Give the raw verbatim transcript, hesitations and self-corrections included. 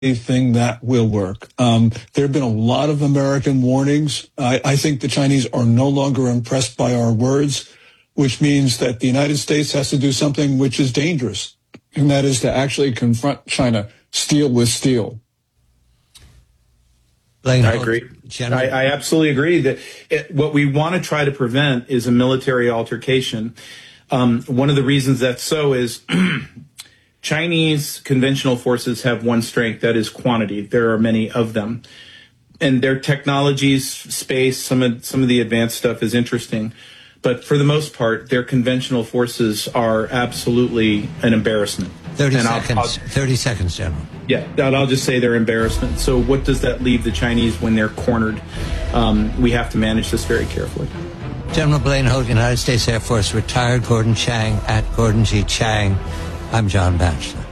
thing that will work. Um, there have been a lot of American warnings. I, I think the Chinese are no longer impressed by our words, which means that the United States has to do something which is dangerous, and that is to actually confront China, steel with steel. Blaine, I agree. I, I absolutely agree that it, what we want to try to prevent is a military altercation. Um, one of the reasons that's so is Chinese conventional forces have one strength, that is quantity. There are many of them. And their technologies, space, some of, some of the advanced stuff is interesting. But for the most part, their conventional forces are absolutely an embarrassment. thirty and seconds. I'll, I'll, thirty seconds, General. Yeah, I'll just say they're embarrassment. So what does that leave the Chinese when they're cornered? Um, we have to manage this very carefully. General Blaine Holt, United States Air Force, retired Gordon Chang at Gordon G. Chang. I'm John Batchelor.